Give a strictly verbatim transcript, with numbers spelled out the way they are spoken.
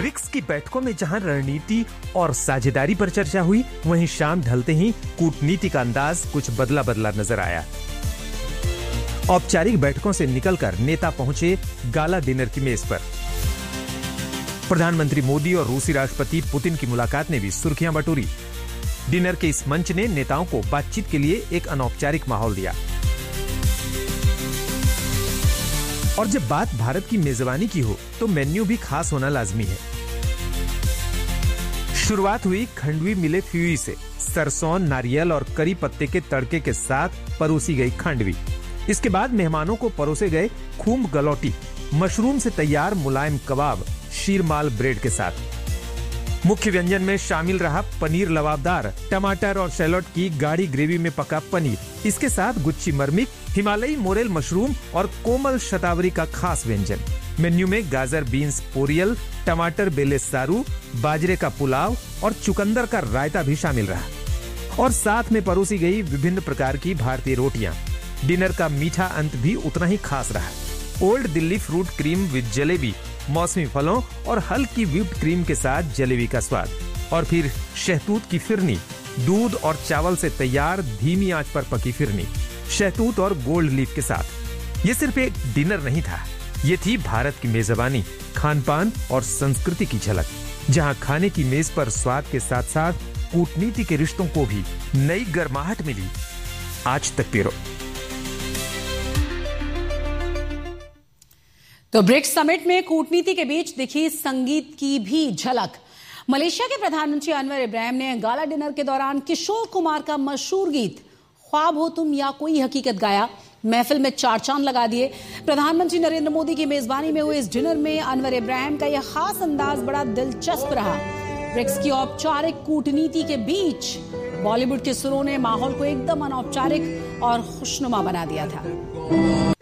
BRICS की बैठकों में जहां रणनीति और साझेदारी पर चर्चा हुई, वहीं शाम ढलते ही कूटनीति का अंदाज कुछ बदला बदला नजर आया। औपचारिक बैठकों से निकलकर नेता पहुंचे गाला डिनर की मेज पर। प्रधानमंत्री मोदी और रूसी राष्ट्रपति पुतिन की मुलाकात ने भी सुर्खियां बटोरी। डिनर के इस मंच ने नेताओं को बातचीत के लिए एक अनौपचारिक माहौल दिया। और जब बात भारत की मेजबानी की हो तो मेन्यू भी खास होना लाजमी है। शुरुआत हुई खंडवी मिले फ्यूई से। सरसों, नारियल और करी पत्ते के तड़के के साथ परोसी गई खांडवी। इसके बाद मेहमानों को परोसे गए खूब गलौटी, मशरूम से तैयार मुलायम कबाब, शीरमाल ब्रेड के साथ। मुख्य व्यंजन में शामिल रहा पनीर लबाबदार, टमाटर और शैलोट की गाढ़ी ग्रेवी में पका पनीर। इसके साथ गुच्ची मरमिक, हिमालयी मोरेल मशरूम और कोमल शतावरी का खास व्यंजन। मेन्यू में गाजर बीन्स पोरियल, टमाटर बेले सारू, बाजरे का पुलाव और चुकंदर का रायता भी शामिल रहा। और साथ में परोसी गई विभिन्न प्रकार की भारतीय रोटियां। डिनर का मीठा अंत भी उतना ही खास रहा। Old Delhi fruit cream with jalebi, मौसमी फलों और हल्की व्हिप्ड क्रीम के साथ जलेबी का स्वाद। और फिर शहतूत की फिरनी, दूध और चावल से तैयार धीमी आंच पर पकी फिरनी, शहतूत और गोल्ड लीफ के साथ। ये सिर्फ एक डिनर नहीं था, ये थी भारत की मेजबानी, खानपान और संस्कृति की झलक, जहां खाने की मेज पर स्वाद के साथ साथ कूटनीति के रिश्तों को भी नई गर्माहट मिली। आज तक पिरो। तो ब्रिक्स समिट में कूटनीति के बीच दिखी संगीत की भी झलक। मलेशिया के प्रधानमंत्री अनवर इब्राहिम ने गाला डिनर के दौरान किशोर कुमार का मशहूर गीत ख्वाब हो तुम या कोई हकीकत गाया। महफिल में चार चांद लगा दिए। प्रधानमंत्री नरेंद्र मोदी की मेजबानी में हुए इस डिनर में अनवर इब्राहिम का यह खास अंदाज बड़ा दिलचस्प रहा। ब्रिक्स की औपचारिक कूटनीति के बीच बॉलीवुड के सुरों ने माहौल को एकदम अनौपचारिक और खुशनुमा बना दिया था।